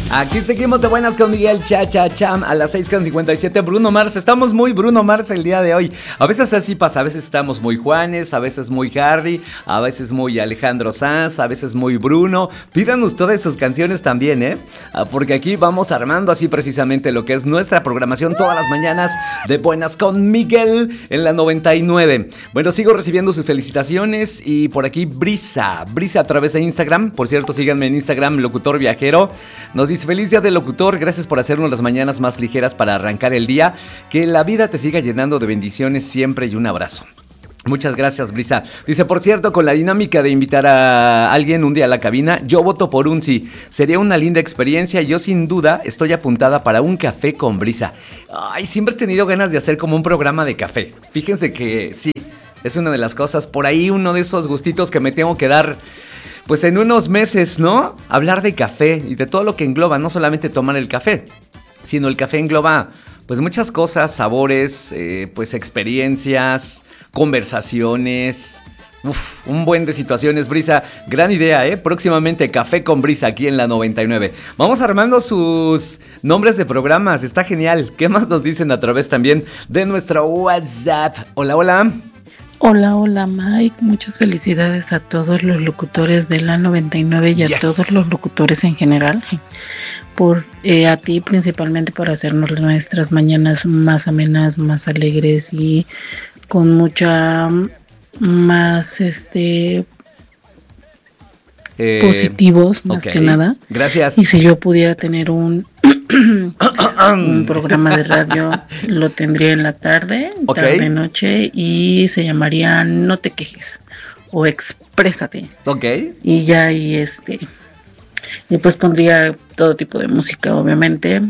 Aquí seguimos de buenas con Miguel Cha-Cha-Cham a las 6:57. Bruno Mars, estamos muy Bruno Mars el día de hoy. A veces así pasa, a veces estamos muy Juanes, a veces muy Harry, a veces muy Alejandro Sanz, a veces muy Bruno. Pídanos todas sus canciones también, porque aquí vamos armando así precisamente lo que es nuestra programación todas las mañanas de buenas con Miguel en la 99. Bueno, sigo recibiendo sus felicitaciones y por aquí Brisa a través de Instagram. Por cierto, síganme en Instagram, Locutor Viajero. Nos dice: feliz día del locutor, gracias por hacernos las mañanas más ligeras para arrancar el día. Que la vida te siga llenando de bendiciones siempre y un abrazo. Muchas gracias, Brisa. Dice: por cierto, con la dinámica de invitar a alguien un día a la cabina, yo voto por un sí. Sería una linda experiencia y yo sin duda estoy apuntada para un café con Brisa. Ay, siempre he tenido ganas de hacer como un programa de café. Fíjense que sí, es una de las cosas, por ahí uno de esos gustitos que me tengo que dar. Pues en unos meses, ¿no? Hablar de café y de todo lo que engloba, no solamente tomar el café, sino el café engloba pues muchas cosas, sabores, pues experiencias, conversaciones, un buen de situaciones, Brisa. Gran idea, próximamente Café con Brisa aquí en la 99. Vamos armando sus nombres de programas, está genial. ¿Qué más nos dicen a través también de nuestro WhatsApp? Hola, hola. Hola Mike, muchas felicidades a todos los locutores de la 99 y a todos los locutores en general, a ti principalmente por hacernos nuestras mañanas más amenas, más alegres y con mucha más positivos más que nada. Gracias. Y si yo pudiera tener un programa de radio, lo tendría en la tarde noche, y se llamaría No te quejes o Exprésate. Y ya y pues pondría todo tipo de música, obviamente,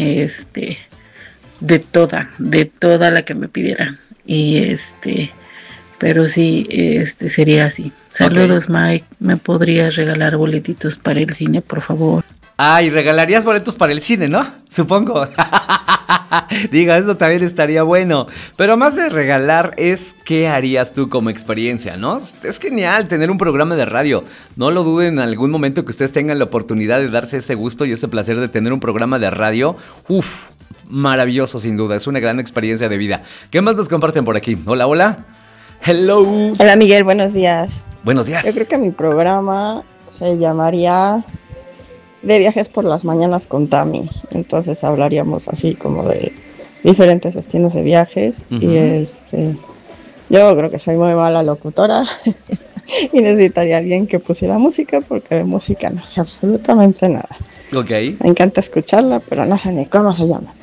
de toda la que me pidieran. Y pero sí, sería así. Saludos, Mike. ¿Me podrías regalar boletitos para el cine, por favor? Y regalarías boletos para el cine, ¿no? Supongo. Diga, eso también estaría bueno. Pero más de regalar es qué harías tú como experiencia, ¿no? Es genial tener un programa de radio. No lo duden en algún momento que ustedes tengan la oportunidad de darse ese gusto y ese placer de tener un programa de radio. Maravilloso sin duda. Es una gran experiencia de vida. ¿Qué más nos comparten por aquí? Hola, hola. Hello. Hola, Miguel, buenos días. Buenos días. Yo creo que mi programa se llamaría De Viajes por las Mañanas con Tami. Entonces hablaríamos así como de diferentes destinos de viajes. Y yo creo que soy muy mala locutora y necesitaría alguien que pusiera música, porque de música no sé absolutamente nada. Me encanta escucharla, pero no sé ni cómo se llama.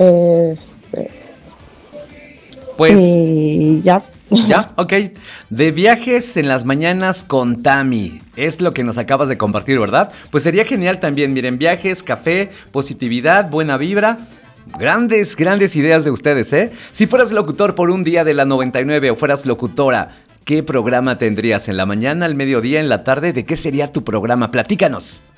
Pues y ya. ¿Ya? Ok. De Viajes en las Mañanas con Tami. Es lo que nos acabas de compartir, ¿verdad? Pues sería genial también. Miren, viajes, café, positividad, buena vibra. Grandes ideas de ustedes, ¿eh? Si fueras locutor por un día de la 99 o fueras locutora, ¿qué programa tendrías? ¿En la mañana, al mediodía, en la tarde? ¿De qué sería tu programa? Platícanos.